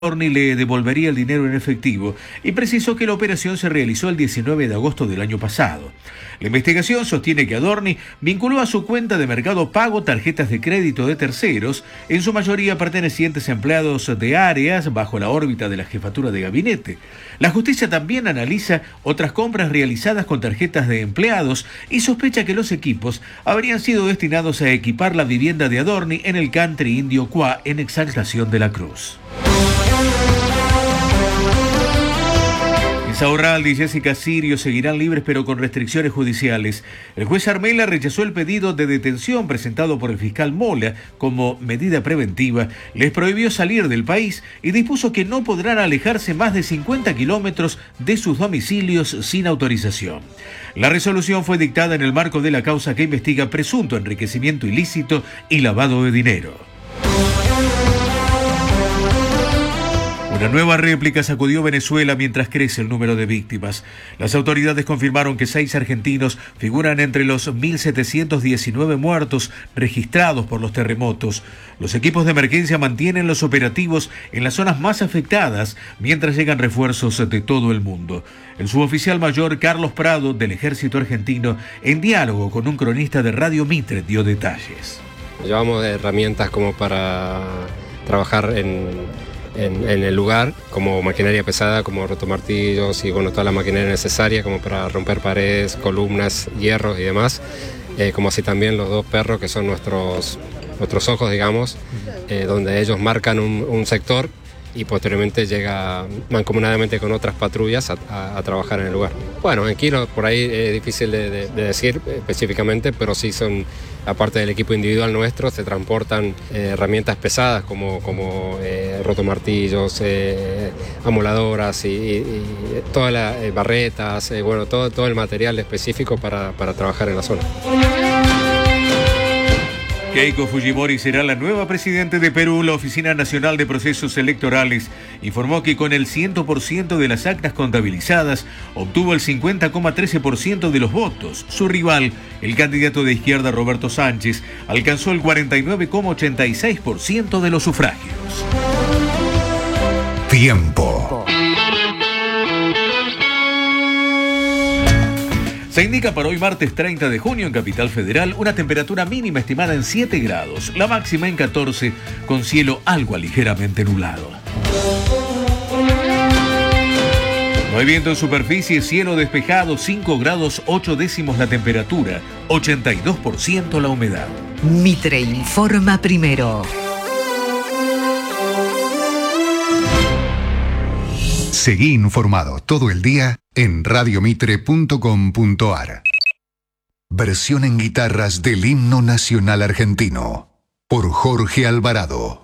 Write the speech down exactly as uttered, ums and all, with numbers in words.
Adorni le devolvería el dinero en efectivo y precisó que la operación se realizó el diecinueve de agosto del año pasado. La investigación sostiene que Adorni vinculó a su cuenta de Mercado Pago tarjetas de crédito de terceros, en su mayoría pertenecientes a empleados de áreas bajo la órbita de la jefatura de gabinete. La justicia también analiza otras compras realizadas con tarjetas de empleados y sospecha que los equipos habrían sido destinados a equipar la vivienda de Adorni en el country indio Cuá en Exaltación de la Cruz. Insaurralde y Jessica Sirio seguirán libres pero con restricciones judiciales. El juez Armela rechazó el pedido de detención presentado por el fiscal Mola como medida preventiva, les prohibió salir del país y dispuso que no podrán alejarse más de cincuenta kilómetros de sus domicilios sin autorización. La resolución fue dictada en el marco de la causa que investiga presunto enriquecimiento ilícito y lavado de dinero. Una nueva réplica sacudió Venezuela mientras crece el número de víctimas. Las autoridades confirmaron que seis argentinos figuran entre los mil setecientos diecinueve muertos registrados por los terremotos. Los equipos de emergencia mantienen los operativos en las zonas más afectadas mientras llegan refuerzos de todo el mundo. El suboficial mayor Carlos Prado del Ejército Argentino, en diálogo con un cronista de Radio Mitre, dio detalles. Llevamos herramientas como para trabajar en... En, en el lugar, como maquinaria pesada, como rotomartillos y bueno, toda la maquinaria necesaria como para romper paredes, columnas, hierros y demás, eh, como así también los dos perros que son nuestros, nuestros ojos, digamos, eh, donde ellos marcan un, un sector y posteriormente llega mancomunadamente con otras patrullas a, a, a trabajar en el lugar. Bueno, en kilos por ahí es difícil de, de, de decir específicamente, pero sí son, aparte del equipo individual nuestro, se transportan eh, herramientas pesadas como, como eh, rotomartillos, eh, amoladoras y, y, y todas las eh, barretas, eh, bueno, todo, todo el material específico para, para trabajar en la zona. Keiko Fujimori será la nueva presidenta de Perú. La Oficina Nacional de Procesos Electorales informó que con el cien por ciento de las actas contabilizadas obtuvo el cincuenta coma trece por ciento de los votos. Su rival, el candidato de izquierda Roberto Sánchez, alcanzó el cuarenta y nueve coma ochenta y seis por ciento de los sufragios. Tiempo. Se indica para hoy martes treinta de junio en Capital Federal una temperatura mínima estimada en siete grados, la máxima en catorce, con cielo algo ligeramente nublado. No hay viento en superficie, cielo despejado, cinco grados ocho décimos la temperatura, ochenta y dos por ciento la humedad. Mitre informa primero. Seguí informado todo el día en radiomitre punto com punto ar. Versión en guitarras del himno nacional argentino por Jorge Alvarado.